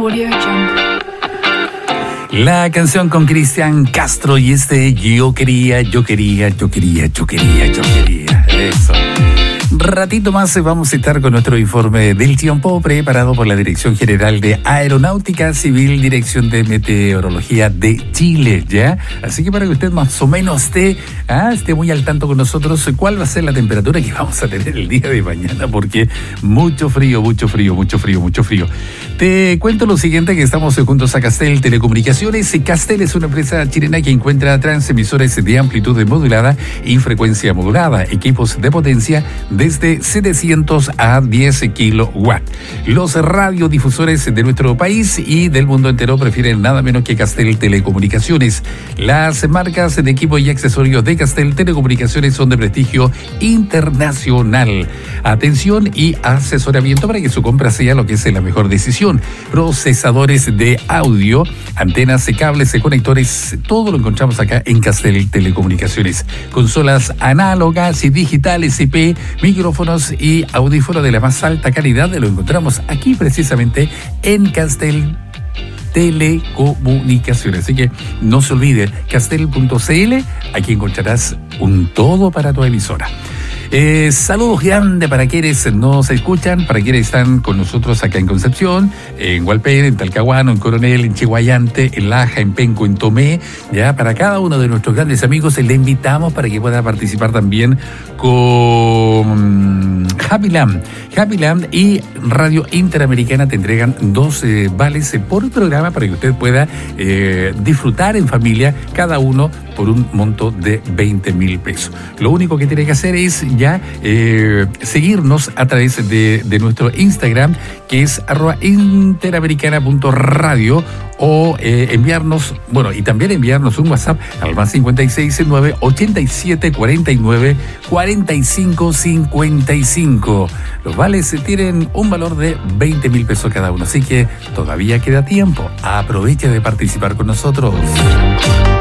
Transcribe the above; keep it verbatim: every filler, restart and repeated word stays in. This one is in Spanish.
Audio Jungle. La canción con Cristian Castro y este Yo quería, yo quería, yo quería, yo quería, yo quería. Eso. Ratito más vamos a estar con nuestro informe del tiempo preparado por la Dirección General de Aeronáutica Civil, Dirección de Meteorología de Chile, ¿ya? Así que para que usted más o menos esté, ah, esté muy al tanto con nosotros, cuál va a ser la temperatura que vamos a tener el día de mañana, porque mucho frío, mucho frío, mucho frío, mucho frío. Te cuento lo siguiente, que estamos juntos a Castel Telecomunicaciones. Castel es una empresa chilena que encuentra transmisores de amplitud modulada y frecuencia modulada, equipos de potencia desde setecientos a diez kilowatts. Los radiodifusores de nuestro país y del mundo entero prefieren nada menos que Castel Telecomunicaciones. Las marcas de equipo y accesorios de Castel Telecomunicaciones son de prestigio internacional. Atención y asesoramiento para que su compra sea lo que es la mejor decisión. Procesadores de audio, antenas, cables, conectores, todo lo encontramos acá en Castel Telecomunicaciones. Consolas análogas y digitales I P, micrófonos y audífonos de la más alta calidad, lo encontramos aquí precisamente en Castel Telecomunicaciones. Así que no se olvide, castel punto c l, aquí encontrarás un todo para tu emisora. Eh, saludos grandes para quienes nos escuchan, para quienes están con nosotros acá en Concepción, en Hualpén, en Talcahuano, en Coronel, en Chihuayante, en Laja, en Penco, en Tomé. Ya para cada uno de nuestros grandes amigos le invitamos para que pueda participar también con Happy Land. Happy Land y Radio Interamericana te entregan dos eh, vales por programa para que usted pueda eh, disfrutar en familia, cada uno por un monto de veinte mil pesos. Lo único que tiene que hacer es ya eh, seguirnos a través de, de nuestro Instagram, que es arroba interamericana punto radio, o eh, enviarnos, bueno, y también enviarnos un WhatsApp al más cincuenta y seis, nueve, ochenta y siete, cuarenta y nueve, cuarenta y cinco, cincuenta y cinco. Los vales tienen un valor de veinte mil pesos cada uno, así que todavía queda tiempo. Aproveche de participar con nosotros.